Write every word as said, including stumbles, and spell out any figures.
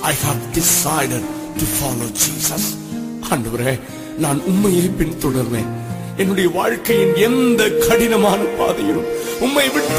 I have decided to follow Jesus. ஆண்டவரே, நான் உம்மையை பின்தொடர்வேன். என்னுடைய வாழ்க்கையின் எந்த கடினமான பாதையிலும் உம்மை விட்டு